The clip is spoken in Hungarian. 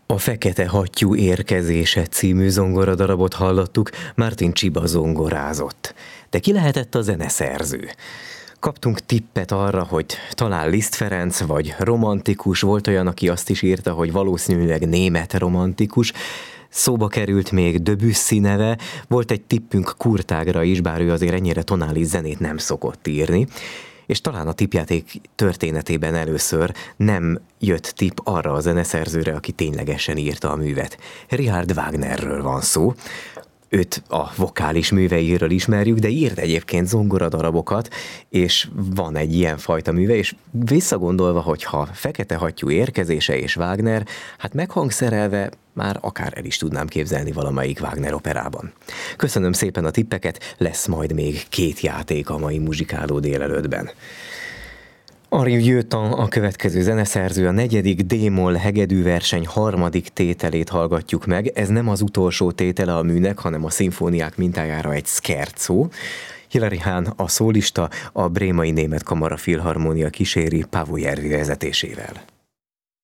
A Fekete hattyú érkezése című zongoradarabot hallottuk, Martin Csiba zongorázott. De ki lehetett a zeneszerző? Kaptunk tippet arra, hogy talán Liszt Ferenc vagy romantikus, volt olyan, aki azt is írta, hogy valószínűleg német romantikus. Szóba került még Debussy neve, volt egy tippünk Kurt Ágra is, bár ő azért ennyire tonális zenét nem szokott írni. És talán a tippjáték történetében először nem jött tipp arra a zeneszerzőre, aki ténylegesen írta a művet. Richard Wagnerről van szó. Őt a vokális műveiről ismerjük, de írt egyébként zongoradarabokat, és van egy ilyen fajta műve, és visszagondolva, hogyha Fekete hattyú érkezése és Wagner, hát meghangszerelve már akár el is tudnám képzelni valamelyik Wagner operában. Köszönöm szépen a tippeket, lesz majd még 2 játék a mai muzsikáló délelőttben. Henri Vieuxtemps a következő zeneszerző, a 4. D-moll hegedűverseny 3. tételét hallgatjuk meg. Ez nem az utolsó tétele a műnek, hanem a szimfóniák mintájára egy scherzo. Hilary Hahn a szólista, a Brémai Német Kamara Filharmónia kíséri Paavo Järvi vezetésével.